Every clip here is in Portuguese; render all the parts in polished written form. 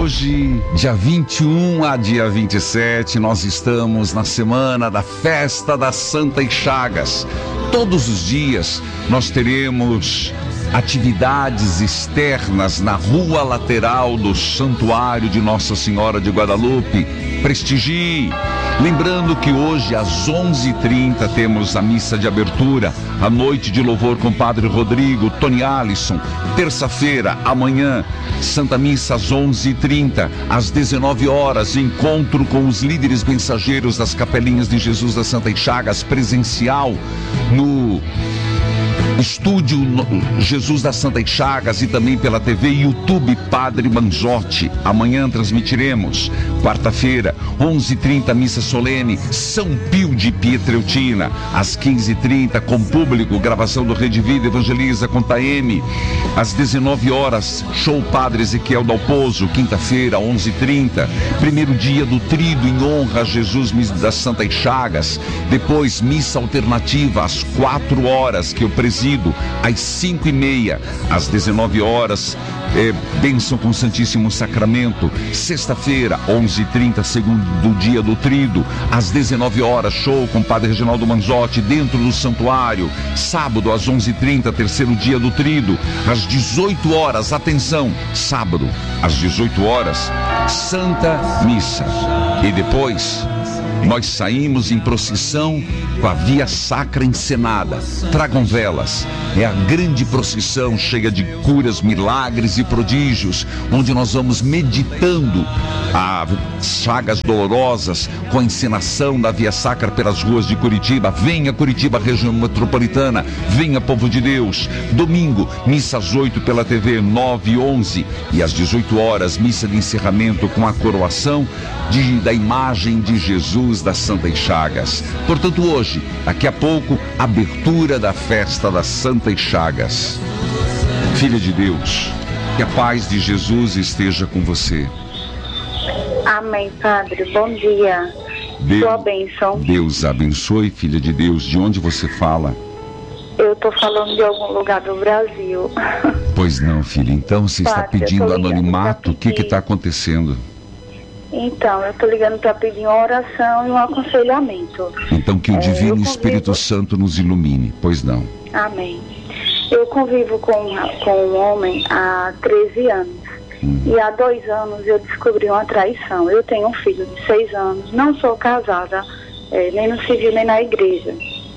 Hoje, dia 21 a dia 27, nós estamos na semana da Festa das Santas Chagas. Todos os dias nós teremos atividades externas na rua lateral do Santuário de Nossa Senhora de Guadalupe. Prestigie! Lembrando que hoje às 11h30 temos a missa de abertura, a noite de louvor com Padre Rodrigo, Tony Alisson. Terça-feira, amanhã, Santa Missa às 11h30, às 19 horas, encontro com os líderes mensageiros das Capelinhas de Jesus das Santas Chagas, presencial no Estúdio Jesus das Santas Chagas e também pela TV e YouTube Padre Manzotti. Amanhã transmitiremos. Quarta-feira, 11h30, missa solene, São Pio de Pietreutina. Às 15h30, com público, gravação do Rede Vida Evangeliza com Taeme. Às 19 horas, show Padre Ezequiel Dalpozo. Quinta-feira, 11h30, primeiro dia do Tríduo em honra a Jesus das Santas Chagas. Depois, missa alternativa às 4 horas, que eu presido. Às 5h30, às 19 horas, bênção com o Santíssimo Sacramento. Sexta-feira, 11h30, segundo dia do Tríduo. Às 19 horas, show com o Padre Reginaldo Manzotti dentro do santuário. Sábado, às 11h30, terceiro dia do Tríduo. Às 18 horas, atenção, sábado, às 18 horas, Santa Missa. E depois nós saímos em procissão com a Via Sacra encenada. Tragam velas. É a grande procissão cheia de curas, milagres e prodígios, onde nós vamos meditando as chagas dolorosas com a encenação da Via Sacra pelas ruas de Curitiba. Venha Curitiba, região metropolitana. Venha, povo de Deus. Domingo, missa às 8 pela TV, 9 e 11. E às 18 horas, missa de encerramento com a coroação da imagem de Jesus das Santas Chagas. Portanto, hoje, daqui a pouco, abertura da Festa das Santas Chagas. Filha de Deus, que a paz de Jesus esteja com você. Amém, Padre. Bom dia. Sua bênção. Deus abençoe, filha de Deus. De onde você fala? Eu estou falando de algum lugar do Brasil. Pois não, filha. Então, você está pedindo anonimato? O que está acontecendo? Então, eu estou ligando para pedir uma oração e um aconselhamento. Então, que o Divino Espírito Santo nos ilumine. Pois não. Amém. Eu convivo com um homem há 13 anos. E há 2 anos eu descobri uma traição. Eu tenho um filho de 6 anos. Não sou casada, nem no civil, nem na igreja.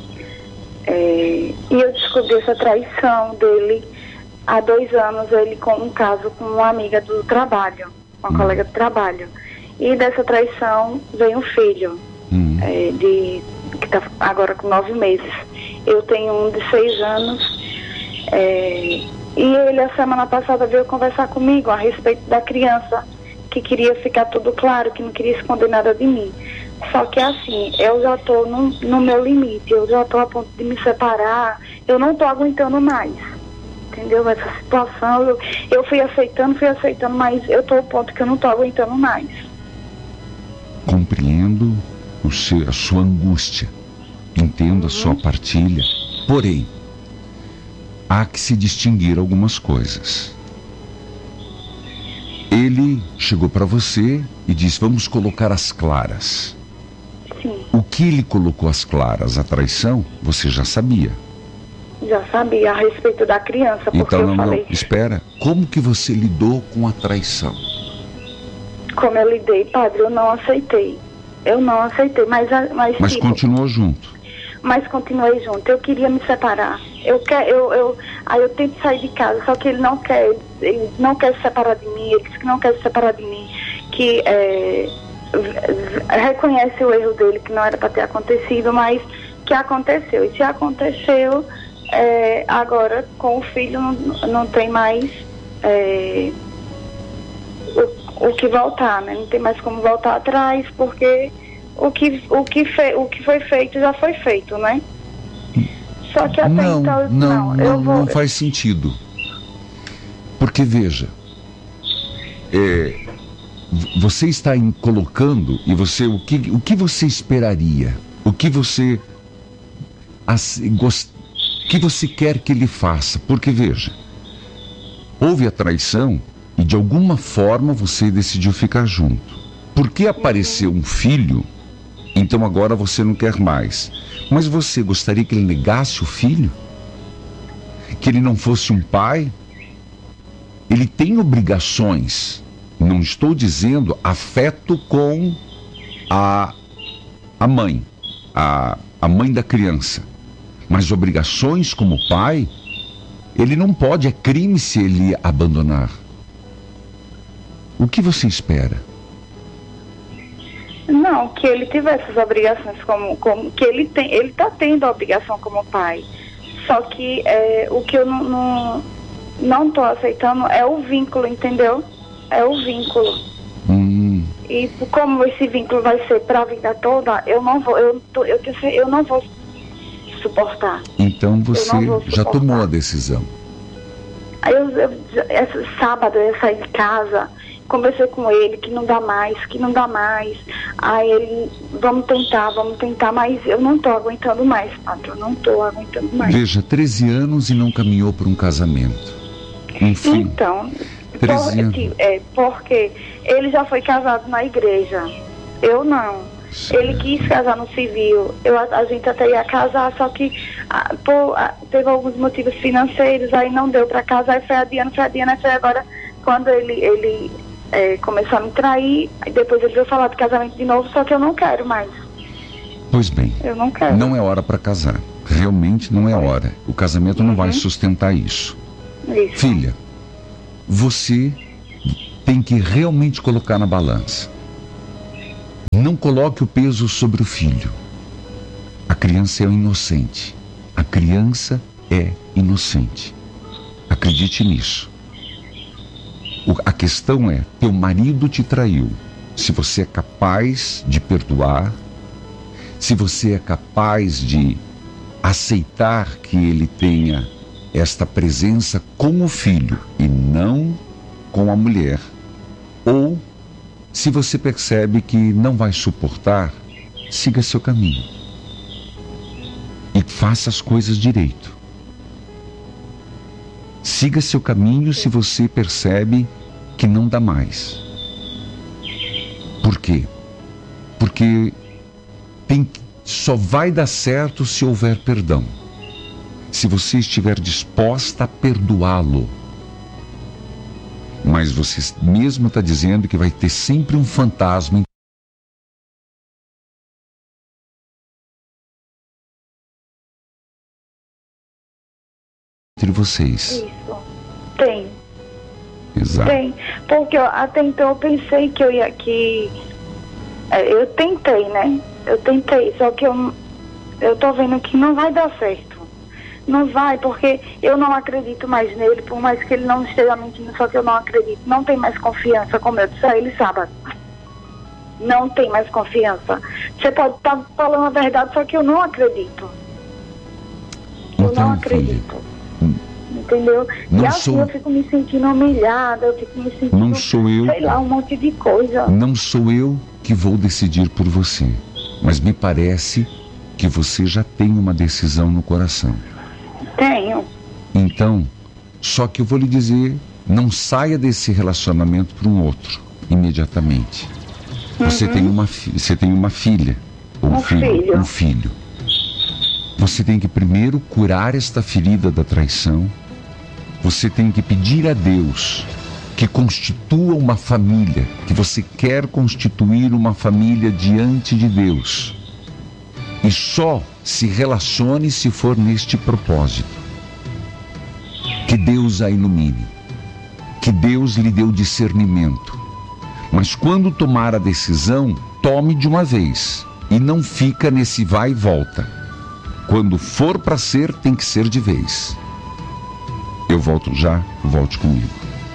E eu descobri essa traição dele há 2 anos. Ele com um caso com uma amiga do trabalho, uma colega de trabalho. E dessa traição veio um filho, que está agora com 9 meses. Eu tenho um de 6 anos. E ele, a semana passada, veio conversar comigo a respeito da criança, que queria ficar tudo claro, que não queria esconder nada de mim. Só que assim, eu já estou no meu limite, eu já estou a ponto de me separar, eu não estou aguentando mais. Entendeu? Essa situação, eu fui aceitando, mas eu estou ao ponto que eu não estou aguentando mais. Compreendo a sua angústia, entendo a sua partilha, porém, há que se distinguir algumas coisas. Ele chegou para você e disse, vamos colocar as claras. Sim. O que ele colocou as claras? A traição? Você já sabia? Já sabia, a respeito da criança, porque então, eu falei... Não, espera. Como que você lidou com a traição? Como eu lidei, Padre, eu não aceitei. Mas continuou junto. Mas continuei junto. Eu queria me separar. Aí eu tento sair de casa, só que ele não quer se separar de mim. Ele disse que não quer se separar de mim, que reconhece o erro dele, que não era para ter acontecido, mas que aconteceu. E se aconteceu, agora com o filho não tem mais o que voltar, né? Não tem mais como voltar atrás, porque o que foi feito já foi feito, né? Só que até então não faz sentido. Porque veja, você está colocando e o que você esperaria? O que você quer que ele faça? Porque veja, houve a traição E de alguma forma você decidiu ficar junto. Porque apareceu um filho, então agora você não quer mais. Mas você gostaria que ele negasse o filho? Que ele não fosse um pai? Ele tem obrigações. Não estou dizendo afeto com a mãe, a mãe da criança. Mas obrigações como pai, ele não pode, é crime se ele abandonar. O que você espera? Não, que ele tivesse essas obrigações como que ele tem, ele está tendo a obrigação como pai. Só que o que eu não estou aceitando é o vínculo, entendeu? É o vínculo. E como esse vínculo vai ser para a vida toda, eu não vou suportar. Então você já tomou a decisão? Esse sábado eu saí de casa, conversei com ele que não dá mais. Aí ele, vamos tentar, mas eu não estou aguentando mais, Padre, eu não estou aguentando mais. Veja, 13 anos e não caminhou para um casamento. Enfim. Então, porque ele já foi casado na igreja, eu não. Certo. Ele quis casar no civil, a gente até ia casar, só que teve alguns motivos financeiros, aí não deu para casar, aí foi adiando, foi agora quando ele começou a me trair, aí depois ele veio falar de casamento de novo, só que eu não quero mais. Pois bem, eu não quero. Não é hora para casar, realmente não é hora, o casamento não vai sustentar isso. Filha, você tem que realmente colocar na balança. Não coloque o peso sobre o filho. A criança é inocente. A criança é inocente. Acredite nisso. A questão é, teu marido te traiu. Se você é capaz de perdoar, se você é capaz de aceitar que ele tenha esta presença com o filho e não com a mulher, ou se você percebe que não vai suportar, siga seu caminho e faça as coisas direito. Siga seu caminho se você percebe que não dá mais. Por quê? Porque só vai dar certo se houver perdão. Se você estiver disposta a perdoá-lo. Mas você mesmo está dizendo que vai ter sempre um fantasma entre vocês. Isso. Tem. Exato. Tem. Porque até então eu pensei que eu tentei, né? Eu tentei, só que eu tô vendo que não vai dar certo. Não vai, porque eu não acredito mais nele, por mais que ele não esteja mentindo, só que eu não acredito. Não tem mais confiança, como eu disse a ele sábado. Não tem mais confiança. Você pode estar falando a verdade, só que eu não acredito. Eu não acredito. Entendeu? Não e assim eu fico me sentindo humilhada, eu fico me sentindo, não sou eu, sei lá, um monte de coisa. Não sou eu que vou decidir por você, mas me parece que você já tem uma decisão no coração. Tenho. Então, só que eu vou lhe dizer, não saia desse relacionamento para um outro, imediatamente. Você tem uma filha, ou um filho. Você tem que primeiro curar esta ferida da traição. Você tem que pedir a Deus que constitua uma família, que você quer constituir uma família diante de Deus. E só se relacione se for neste propósito. Que Deus a ilumine. Que Deus lhe dê o discernimento. Mas quando tomar a decisão, tome de uma vez. E não fica nesse vai e volta. Quando for para ser, tem que ser de vez. Eu volto já, volte comigo.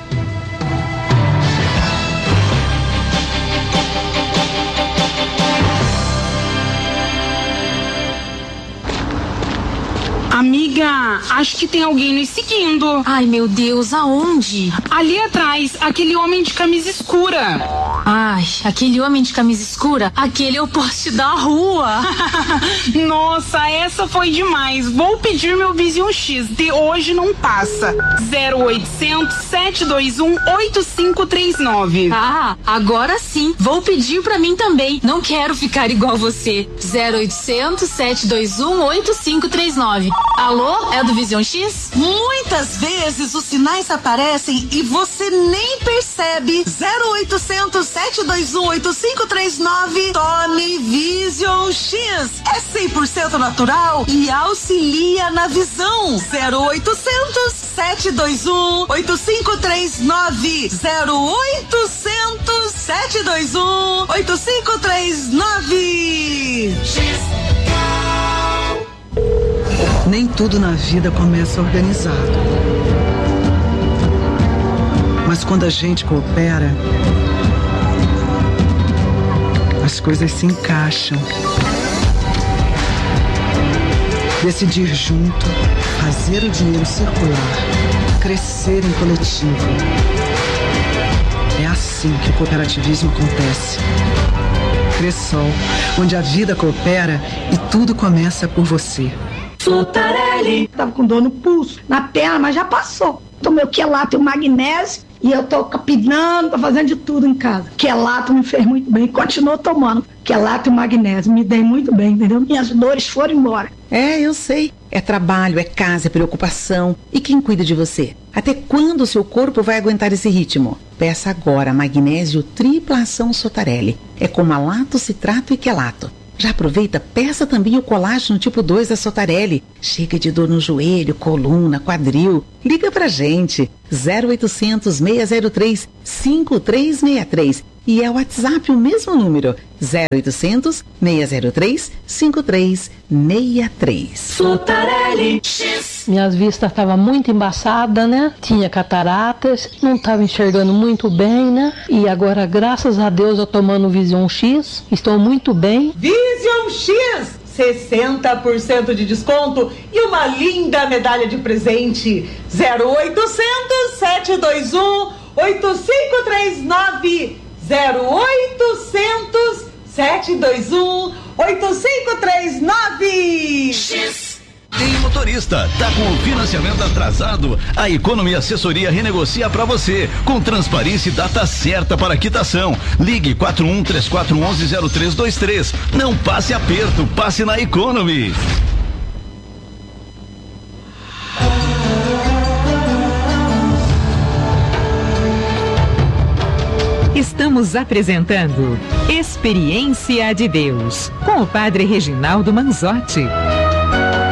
Amiga, acho que tem alguém nos seguindo. Ai, meu Deus, aonde? Ali atrás, aquele homem de camisa escura. Ai, aquele homem de camisa escura, aquele é o poste da rua. Nossa, essa foi demais. Vou pedir meu Vision X. De hoje não passa. 0800 721 8539. Ah, agora sim. Vou pedir pra mim também. Não quero ficar igual você. 0800 721 8539. Alô, é do Vision X? Muitas vezes os sinais aparecem e você nem percebe. 0800 721 8539. Tome Vision X. É 100% natural e auxilia na visão. 0800 721 8539. 0800 721 8539. Nem tudo na vida começa organizado. Mas quando a gente coopera, as coisas se encaixam. Decidir junto, fazer o dinheiro circular, crescer em coletivo. É assim que o cooperativismo acontece. Cressol, onde a vida coopera e tudo começa por você. Sotarelli. Tava com dor no pulso, na perna, mas já passou. Tomei o quelato e o magnésio e eu tô capinando, tô fazendo de tudo em casa. Quelato me fez muito bem, continuo tomando quelato e magnésio, me dei muito bem, entendeu? Minhas dores foram embora. É, eu sei. É trabalho, é casa, é preocupação. E quem cuida de você? Até quando o seu corpo vai aguentar esse ritmo? Peça agora magnésio tripla ação Sotarelli. É com malato, citrato e quelato. Já aproveita, peça também o colágeno tipo 2 da Sotarelli. Chega de dor no joelho, coluna, quadril. Liga pra gente. 0800 603 5363. E é o WhatsApp o mesmo número. 0800 603 5363. Sotarelli. Minhas vistas estavam muito embaçadas, né? Tinha cataratas, não estava enxergando muito bem, né? E agora, graças a Deus, eu tomando Vision X, estou muito bem. Vision X! 60% de desconto e uma linda medalha de presente. 0800 721 8539. 0800 721 8539. Tem motorista, tá com o financiamento atrasado? A Economy Assessoria renegocia pra você, com transparência e data certa para quitação. Ligue 4134110323. Não passe aperto, passe na Economy. Estamos apresentando Experiência de Deus, com o Padre Reginaldo Manzotti.